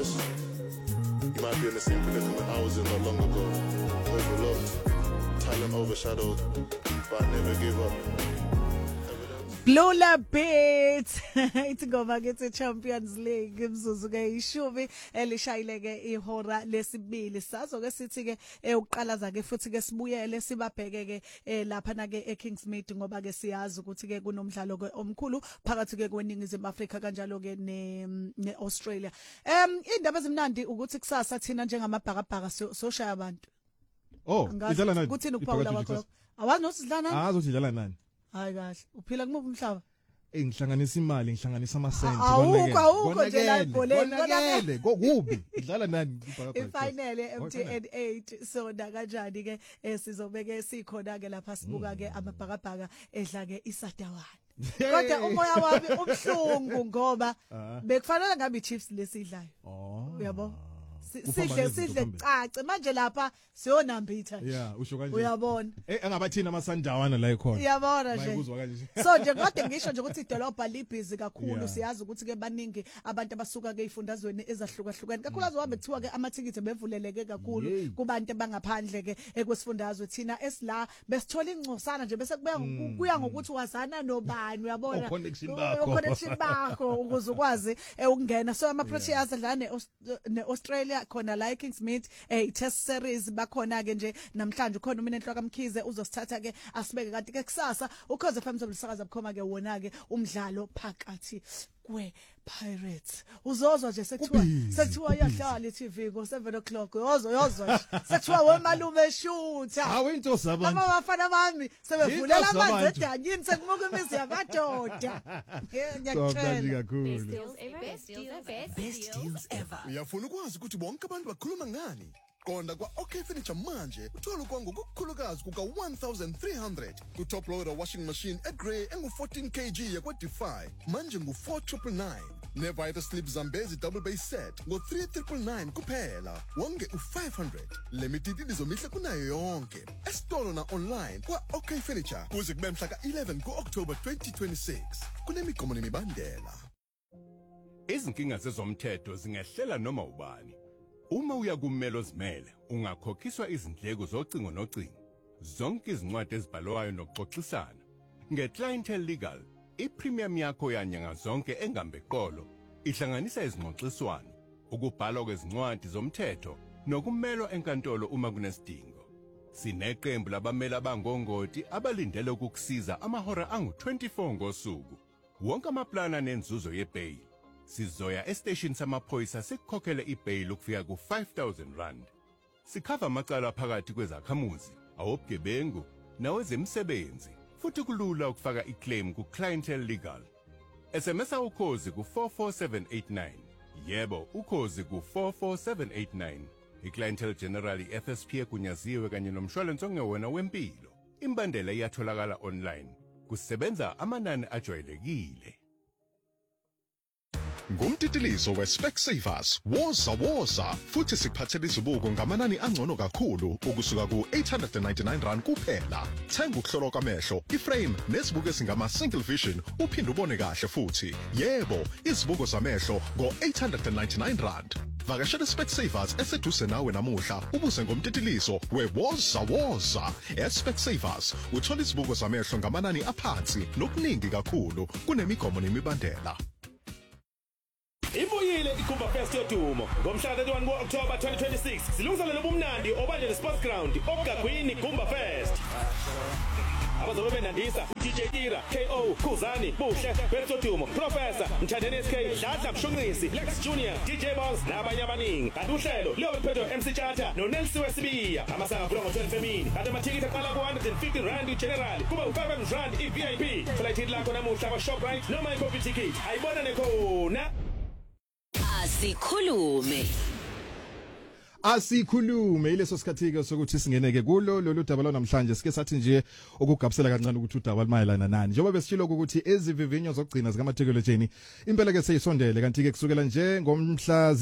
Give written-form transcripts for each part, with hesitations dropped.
honest, you might be in the same predicament I was in not long ago. Overlooked, talent overshadowed, but I never gave up. Lola Bit ithi ngoba ke Champions League imzuzu ke ishumi elishayileke ihora lesibili sazo ke sithi ke uqalaza ke futhi ke sibuyele sibabheke ke lapha na ke eKingsmead ngoba ke siyazi ukuthi ke kunomdlalo ke omkhulu phakathi ke kweningizimu Afrika kanjalo ke neAustralia. Indaba ezimnandi ukuthi kusasa thina njengamabhakabhaka soshaya abantu. Oh, idlala nani? Kuthini ukuphawula kwakho? Awazi nosidlala nani? Azothi idlala nani? Hayi kahle. Uphila kumuphi umhlaba? Ngihlanganisa imali, ngihlanganisa amasenti awukho nje la ibholeni konakele kubi idlala nani ifinal MTN 8 so na kanjani ke sizobeke sikhona ke lapha sibuka ke amabhakabhaka edla ke isadawana kodwa umoya wami ubhlungu ngoba bekufanele ngabe iChiefs lesidlayo uyabo sidle cace manje lapha siyonambitha yeah usho kanje uyabona angabathina amasandawana la ekhona uyabona nje so nje kade ngisho nje ukuthi idolobha libhizi kakhulu siyazi ukuthi ke baningi abantu abasuka ke ifundazweni ezahlukahlukene kakhulukazi wabe kuthiwa ke amathikithi bevuleleke kakhulu kubantu bangaphandle ke ekwesifundazwe thina esila besithola ingcosana nje bese kuya ngokuthi wazana nobani uyabona connection bakho ukuze ukwazi ukungena so ama Proteas adlala neAustralia khona la eKingsmead test series bakhona ke nje namhlanje khona umina enhloko kaMkhize uzosithatha ke asibeke kanti ke kusasa ukhoze FM zomsakaza bukhoma ke wona ke umdlalo phakathi kwe Pirates uzozwa nje sekuthiwa yahlala iTV ko 7 o'clock yozwa sekuthiwa wemalume shutha awento sabantu abafana bami sebevulela amanzi edanyini sekumuka imizi yamadoda ngiyacela best deals ever uyafuna ukwazi ukuthi bonke abantu bakhuluma ngani Qonda kwa OK Furniture manje uthola kwangu kukhulukazi kuka 1300 ku top loader washing machine eGrey engu 14 kg yakwa Defy manje ngu 4999 Nevita slip Zambezi double base set ngo 3999 kuphela wonge u500 limited izomihle kunayo yonke esitolo na online kwa OK Furniture kuze kube mhla ka11 ku October 2026 kunemigomo nemibandela Izinkinga zezomthetho zingehlela noma ubani Uma uya kummelo zimele ungakhokhiswa izindleko zocingo nocingo zonke izincwadi ezibhalwayo nokuxoxisana ngeClientele Legal ipremium yakho yanyanga zonke engambe eqolo ihlanganisa izingxoxiswano ukubhalwa kwezincwadi zomthetho nokumelwa enkantolo uma kunesidingo sineqembu labameli abangongoti abalindele ukukusiza amahora angu24 ngosuku wonke amaplana nenzuzo yebail Sizoya estation samaphoyisa sikukhokhele ibail ukufika ku 5000 rand. Sikhava amacala phakathi kwezakhamuzi, awobgebengu, nawezemisebenzi, futhi kulula ukufaka iclaim ku Clientele Legal. SMS ukhozi ku 44789. Yebo, ukhozi ku 44789. IClientele General FSP egunyaziwe kanye nomshwalense ongewona wempilo. Imbandela iyatholakala online. Kusebenza amanani ajwayelekile. Ngumtitiliso weSpecsavers woza futhi sikuphathele izibuko ngamanani angcono kakhulu ukusuka ku 899 rand kuphela thenga ukuhlolwa kwamehlo iframe nesibuko esingama single vision uphinde ubone kahle futhi yebo izibuko zamehlo ngo 899 rand vakashela Specsavers eseduse nawe namuhla ubuze ngomtitiliso wewoza eSpecsavers uthola izibuko zamehlo ngamanani aphansi nokuningi kakhulu kunemigomo nemibandela Ibuyile iGumba Fest yodumo ngomhla ka-31 ku-October 2026 silungiselele ubumnandi obanje neSports Ground okugagwini Gumba Fest abazobe benandisa DJ Tira KO Khuzani Buhle Bertodumo Professor Mthandeni SK Dladla Mshunqisi Lex Junior DJ Boss nabanye abaningi kanti uhlelo liyophethwe MC Chata noNelsiwe Sibiya amasanga kulo ngo-12 emini kanti amathikiti aqala ku-150 rand igeneral kuba u-500 rand iVIP flight lakho namuhla kwa-Shoprite noma iCoffee ticket ayibona nekhona Asikhulume Asikhulume ileso sikhathi ke sokuthi singeneke kulo lolu daba lo namhlanje sike sathi nje ukugabisela kancane ukuthi udaba limayelana nani njengoba besitshilo ukuthi ezivivinyo zokugcina zikamathekolojeni impela ke seyisondele kanti ke kusukela nje ngomhla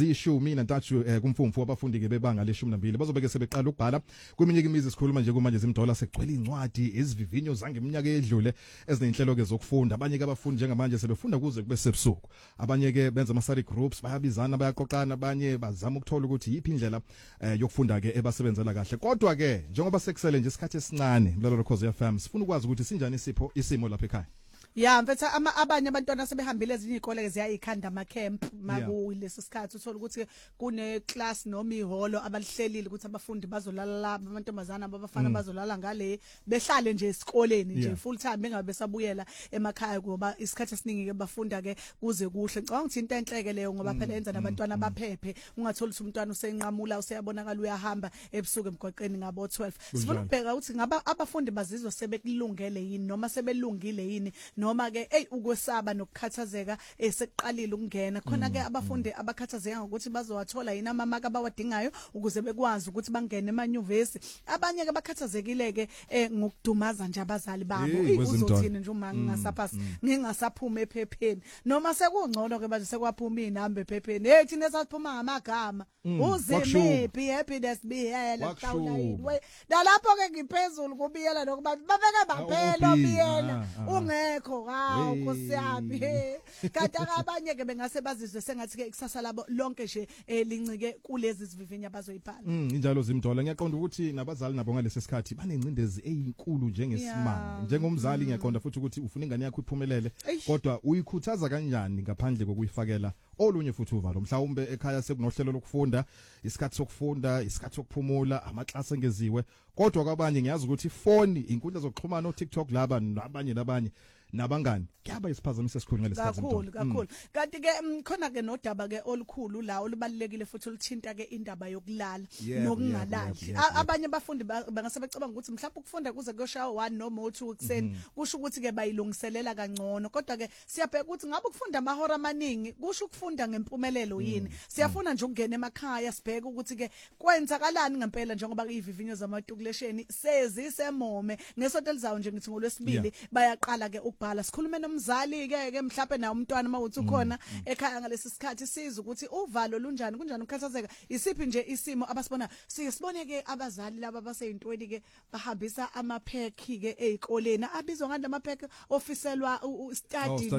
zi-13 kumfumfu abafundi ke bebanga le-12 bazobeke sebeqala ukubhala kweminye imizi sikhuluma nje kumanje zimdola sekugcwele incwadi ezivivinyo zangeminyaka edlule ezinenhlelo ke zokufunda abanye ke abafundi njengamanje sebefunda kuze kube sebusuku abanye ke benza ama study groups bayabizana bayaqoqana abanye bazama ukuthola ukuthi yipi indlela yokufunda ke ebasebenzela kahle kodwa ke njengoba sekusele nje isikhathi esincane mlalelo Khosi FM sifuna ukwazi ukuthi sinjani isimo lapha ekhaya. Ya mfethu abanye abantwana sebehambile ezinye izikole ziyayikhanda ama camp makulesi sikhathi uthola ukuthi kune class noma ihholo abalihlelile ukuthi abafundi bazolala lapha amantombazana abafana bazolala ngale behlale nje esikoleni nje full time bengabe besabuyela emakhaya ngoba isikhathi esiningi ke bafunda ke kuze kuhle ngicabanga ukuthi into enhleke leyo ngoba phela yenza nabantwana baphephe ungatholi ukuthi umntwana usenqamula useyabonakala uyahamba ebusuku emgwaqeni ngabo 12 sifuna ukubheka ukuthi ngaba abafundi bazizwa sebekulungele yini noma sebelungile yini noma ke ukwesaba nokukhathazeka sekuqalile ukungena khona ke abafundi abakhathazeka ukuthi bazowathola yini amamaka abawadingayo ukuze bekwazi ukuthi bangene emanyuvesi abanye ke bakhathazekile ke ngokudumaza nje abazali babo uzothini nje uma ngingasaphuma ephepheni noma sekungcono ke baje sekwaphuma inamba ephepheni thina esaphuma ngamagama uzimephi happiness bihela hlawulayini we nalapho ke ngiphezulu kubiyela nokuba babeke baphela obiyela ungekho hawo nkosiyami kanti abanye ke bengase bazizwe sengathi ke ikusasa labo lonke nje lincike kulezi zivivinya abazoyibhala injalo zimdola ngiyaqonda ukuthi nabazali nabo ngalesi sikhathi banencindezi ezinkulu njengesimanga njengomzali ngiyaqonda futhi ukuthi ufuna ingane yakho iphumelele kodwa uyikhuthaza kanjani ngaphandle kokuyifakela olunye futhi uvalo mhlawumbe ekhaya sekunohlelo lokufunda isikhathi sokufunda isikhathi sokuphumula amaklasi engeziwe kodwa kwabanye ngiyazi ukuthi ifoni inkundla zokuxhumana no TikTok laba nabanye nabangani kuyaba isiphazamisa esikhulu ngalesikhathi kakhulu kanti ke khona ke nodaba ke olukhulu la olubalekile futhi oluthinta ke indaba yokulala nokungalali abanye abafundi bangase becabanga ukuthi mhlawumbe ukufunda kuze kuyoshawa 1 noma 2 ekseni kusho ukuthi ke bayilungiselela kangcono kodwa ke siyabheka ukuthi ngabe ukufunda amahora amaningi kusho ukufunda ngempumelelo yini siyafuna nje ukungena emakhaya sibheke ukuthi ke kwenzakalani ngempela njengoba ke ivivinyo zamatukulesheni sezisemome ngesonto elizayo nje ngithi ngolwesibili bayaqala ke ukubhala sikhulume nomzali ke mhlawumbe na umntwana mawuthi ukhona ekhaya ngalesi sikhathi siza ukuthi uvalo lunjani kunjani ukukhathazeka isiphi nje isimo abasibona sibone ke abazali laba baseyintweni ke bahambisa amaphekhi ke ezikoleni abizwa ngande amaphekhi ofiselwa study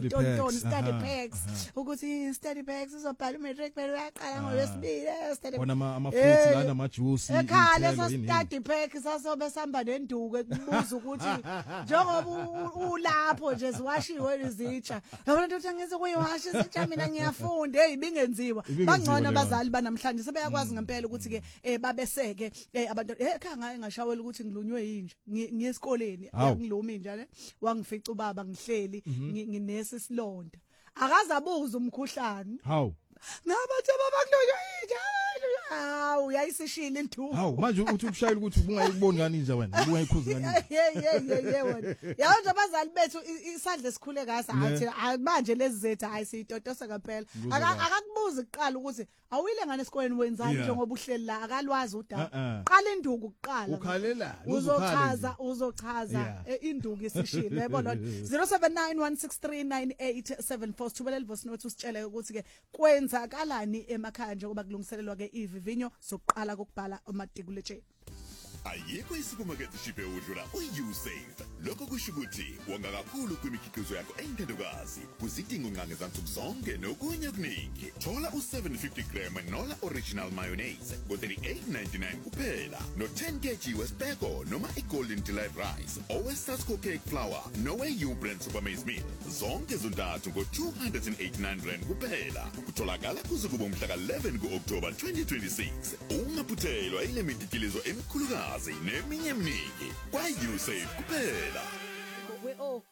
packs ukuthi study packs izobhala matric phela uyaqala ngolwesibili study bona ama-fruits lana ama-juice ekhaya leso study pack sasobe samba nenduku ekubuza ukuthi njengoba ulapho nje ziwashiwe izitsha yabona ukuthi angeze kuyiwashi izitsha mina ngiyafunda ibingenziwa bangcono abazali banamhlanje sebeyakwazi ngempela ukuthi ke babeseke abantu ekhaya ngashawela ukuthi ngilunywe yinja ngiyesikoleni ngilumi inja ne wangifica ubaba ngihleli nginesi silonda akazabuza umkhuhlane hawu ngabathe baba kuloyo inja hawu yayisishila intuthu hawu manje uthi ubushayela ukuthi ubungayiboni ngani inja wena ubungayikhuzi ngani wena yawo nje abazali bethu isandla esikhule ngaso athi manje lezi zethu ayisitotosa kaphela akakubuza kuqala ukuthi awuyile ngane esikoleni wenzani njengoba uhleli la akalwazi udaba qala induku kuqala ukhalela uzochaza induku isishile yabona 0791639874 thubelele voice note usitshele ukuthi ke kwenzakalani emakhaya njengoba kulungiselelwa ke ivivinyo sokuqala kokubhala amatikuletsheni ayikho isupermarket shiphe udlula uYouSave lokho kusho ukuthi wonga kakhulu kwimikhiqizo yakho eyintendokazi kuzidingo nqange zansuku zonke nokunye okuningi thola u750 gram nola original mayonnaise ngo38.99 kuphela no 10 kg wespeko noma iGolden Delight rice oweSasco cake flour nowe Brand super maize meal zonke zontathu ngo289 rand kuphela kutholakala kuze kube umhla ka11 kuOctober 2026 ungaphuthelwa ile mitikilizo emikhulukazi neminye eminingi kwa YouSave kuphela